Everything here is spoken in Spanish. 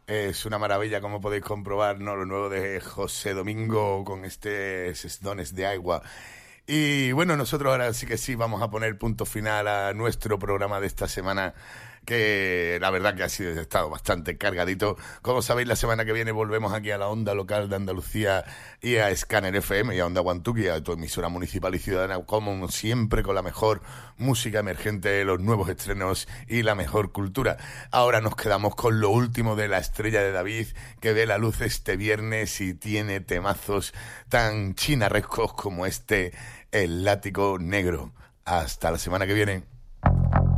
Es una maravilla, como podéis comprobar, ¿no? Lo nuevo de José Domingo con estos dones de agua. Y bueno, nosotros ahora sí que sí vamos a poner punto final a nuestro programa de esta semana, que la verdad que ha sido estado bastante cargadito. Como sabéis, la semana que viene volvemos aquí a la onda local de Andalucía y a Scanner FM y a Onda Guantuqui, a tu emisora municipal y ciudadana, como siempre, con la mejor música emergente, los nuevos estrenos y la mejor cultura. Ahora nos quedamos con lo último de La Estrella de David, que ve la luz este viernes y tiene temazos tan chinarrescos como este, El Látigo Negro. Hasta la semana que viene.